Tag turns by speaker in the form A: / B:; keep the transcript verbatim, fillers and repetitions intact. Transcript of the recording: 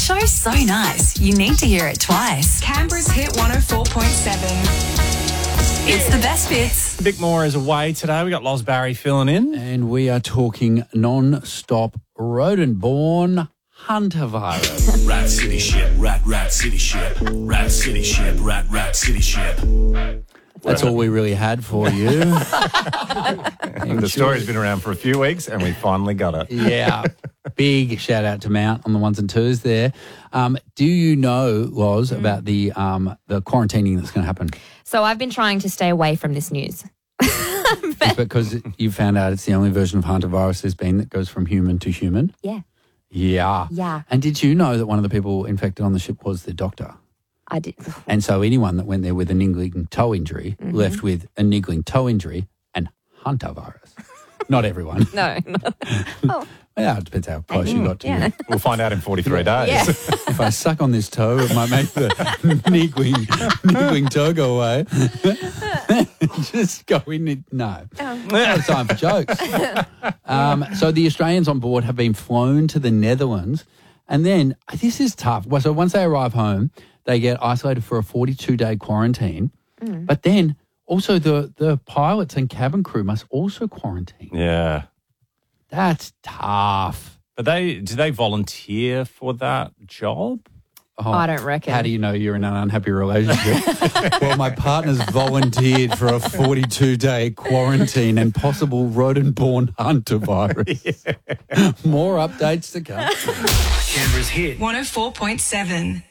A: show's so nice, you need to hear it twice.
B: Canberra's Hit one oh four point seven.
A: It's the best bits.
C: Vic Moore is away today. We got Loz Barry filling in.
D: And we are talking non-stop rodent-borne hunter virus.
E: Rat City ship, rat, rat city ship, rat city ship, rat, rat city ship.
D: That's all we really had for you.
C: The story's been around for a few weeks and we finally got it.
D: Yeah. Big shout out to Mount on the ones and twos there. Um, do you know, Loz, mm. about the um, the quarantining that's going to happen?
F: So I've been trying to stay away from this news.
D: It's because you found out it's the only version of hantavirus there's been that goes from human to human?
F: Yeah.
D: Yeah.
F: Yeah.
D: And did you know that one of the people infected on the ship was the doctor?
F: I did.
D: And so anyone that went there with a niggling toe injury mm-hmm. left with a niggling toe injury and hantavirus. Not everyone.
F: No. Oh.
D: Yeah, it depends how close you got to
F: yeah.
D: me.
C: We'll find out in forty-three days.
F: Yeah.
D: If I suck on this toe, it might make the niggling, niggling toe go away. Just go in it. No. Oh. Not time for jokes. Um, so the Australians on board have been flown to the Netherlands. And then, this is tough. Well, so once they arrive home, they get isolated for a forty-two day quarantine. Mm. But then also the, the pilots and cabin crew must also quarantine.
C: Yeah.
D: That's tough.
C: But they do they volunteer for that job?
D: Oh,
F: I don't reckon.
D: How do you know you're in an unhappy relationship? Well, my partner's volunteered for a forty-two day quarantine and possible rodent-borne hantavirus. Yeah. More updates to come.
E: Canberra's Hit
B: one oh four point seven.